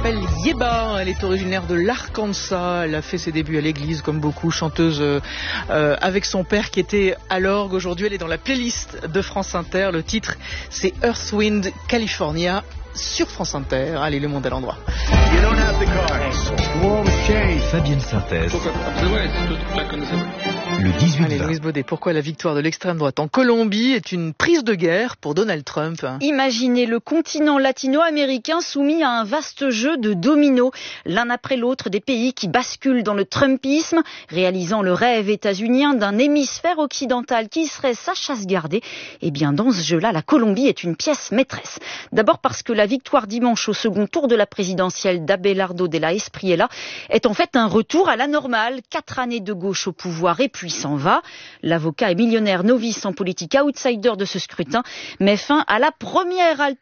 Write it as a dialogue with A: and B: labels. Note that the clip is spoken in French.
A: s'appelle Yeba, elle est originaire de l'Arkansas, elle a fait ses débuts à l'église comme beaucoup, chanteuse avec son père qui était à l'orgue. Aujourd'hui elle est dans la playlist de France Inter, le titre c'est Earth, Wind, California sur France Inter. Allez, le monde à l'endroit.
B: Fabienne Synthèse. Le 18
A: Allez, Louise Baudet, pourquoi la victoire de l'extrême droite en Colombie est une prise de guerre pour Donald Trump?
C: Imaginez le continent latino-américain soumis à un vaste jeu de dominos, l'un après l'autre des pays qui basculent dans le trumpisme, réalisant le rêve états-unien d'un hémisphère occidental qui serait sa chasse gardée. Eh bien, dans ce jeu-là, la Colombie est une pièce maîtresse. D'abord parce que la victoire dimanche au second tour de la présidentielle d'Abelardo de la Espriella est en fait un retour à la normale. 4 années de gauche au pouvoir et puis s'en va. L'avocat et millionnaire novice en politique, outsider de ce scrutin, met fin à la première